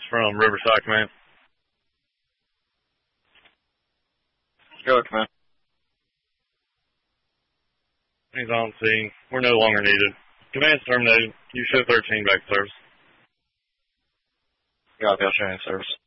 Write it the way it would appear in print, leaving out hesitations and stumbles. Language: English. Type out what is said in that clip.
from Riverside Command. Go ahead, Command. He's on scene. We're no longer needed. Command's terminated. You show 13 back to service. Copy, I'll show you in service.